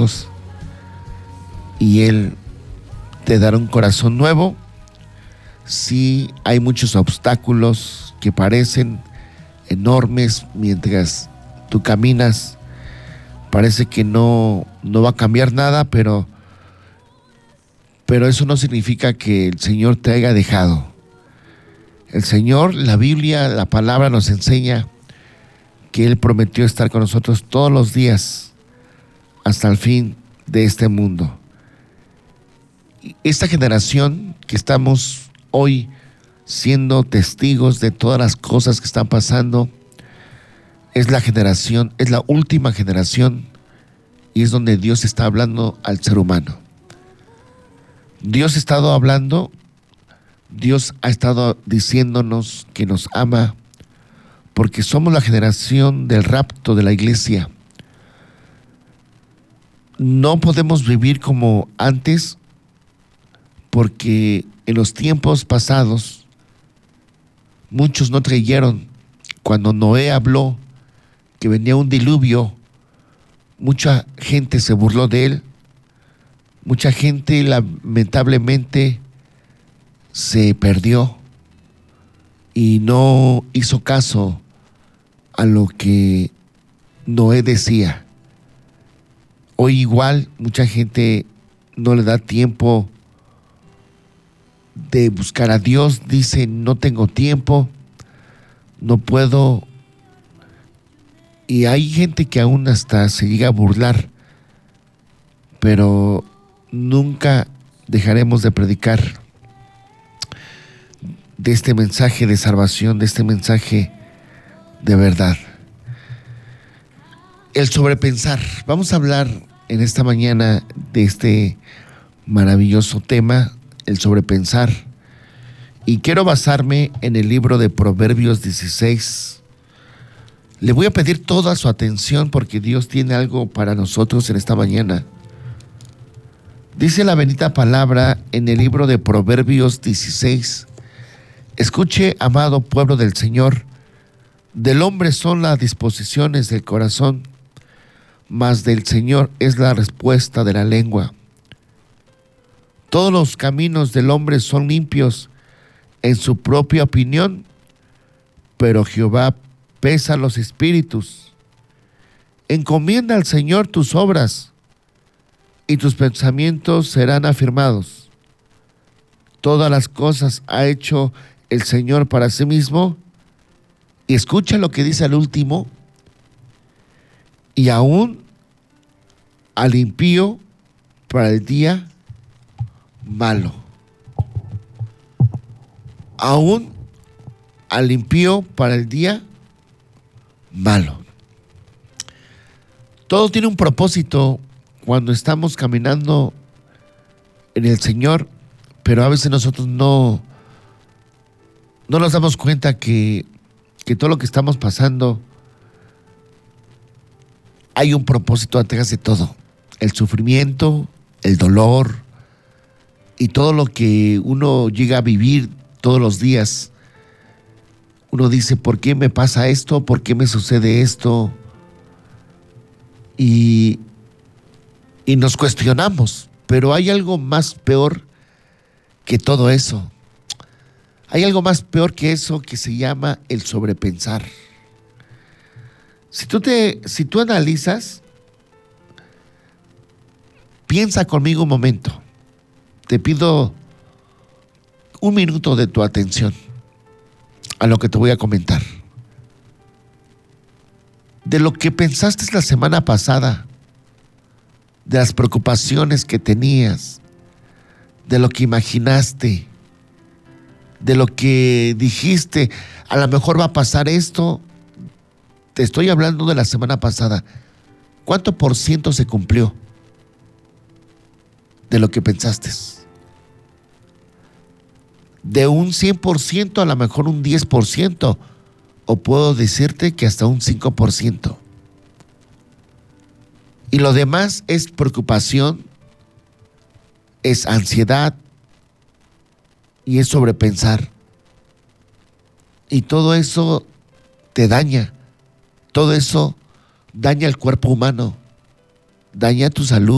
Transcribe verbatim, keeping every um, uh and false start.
Dios y Él te dará un corazón nuevo. Sí, hay muchos obstáculos que parecen enormes mientras tú caminas. Parece que no, no va a cambiar nada, pero, pero eso no significa que el Señor te haya dejado. El Señor, la Biblia, la palabra nos enseña que Él prometió estar con nosotros todos los días hasta el fin de este mundo. Esta generación que estamos hoy siendo testigos de todas las cosas que están pasando, es la generación, es la última generación, y es donde Dios está hablando al ser humano. Dios ha estado hablando, Dios ha estado diciéndonos que nos ama, porque somos la generación del rapto de la iglesia. No podemos vivir como antes, porque en los tiempos pasados muchos no creyeron. Cuando Noé habló que venía un diluvio, mucha gente se burló de él, mucha gente lamentablemente se perdió y no hizo caso a lo que Noé decía. Hoy igual mucha gente no le da tiempo de buscar a Dios, dice: no tengo tiempo, no puedo. Y hay gente que aún hasta se llega a burlar, pero nunca dejaremos de predicar de este mensaje de salvación, de este mensaje de verdad. El sobrepensar. Vamos a hablar en esta mañana de este maravilloso tema, el sobrepensar. Y quiero basarme en el libro de Proverbios dieciséis. Le voy a pedir toda su atención porque Dios tiene algo para nosotros en esta mañana. Dice la bendita palabra en el libro de Proverbios dieciséis. Escuche, amado pueblo del Señor, del hombre son las disposiciones del corazón, mas del Señor es la respuesta de la lengua. Todos los caminos del hombre son limpios en su propia opinión, pero Jehová pesa los espíritus. Encomienda al Señor tus obras, y tus pensamientos serán afirmados. Todas las cosas ha hecho el Señor para sí mismo. Y escucha lo que dice al último: y aún al impío para el día malo. Aún al impío para el día malo. Todo tiene un propósito cuando estamos caminando en el Señor, pero a veces nosotros no, no nos damos cuenta que, que todo lo que estamos pasando hay un propósito atrás de todo. El sufrimiento, el dolor y todo lo que uno llega a vivir todos los días. Uno dice: ¿por qué me pasa esto? ¿Por qué me sucede esto? Y, y nos cuestionamos, pero hay algo más peor que todo eso. Hay algo más peor que eso que se llama el sobrepensar. Si tú, te, si tú analizas, piensa conmigo un momento. Te pido un minuto de tu atención a lo que te voy a comentar. De lo que pensaste la semana pasada, de las preocupaciones que tenías, de lo que imaginaste, de lo que dijiste: a lo mejor va a pasar esto. Te estoy hablando de la semana pasada. ¿Cuánto por ciento se cumplió de lo que pensaste? De un cien por ciento, a lo mejor un diez por ciento, o puedo decirte que hasta un cinco por ciento. Y lo demás es preocupación, es ansiedad y es sobrepensar. Y todo eso te daña, todo eso daña el cuerpo humano, daña tu salud.